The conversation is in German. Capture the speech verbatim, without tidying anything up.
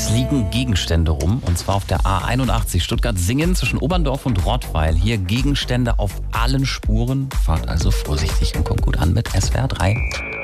Es liegen Gegenstände rum, und zwar auf der A einundachtzig Stuttgart-Singen zwischen Oberndorf und Rottweil. Hier Gegenstände auf allen Spuren. Fahrt also vorsichtig und kommt gut an mit S W R drei.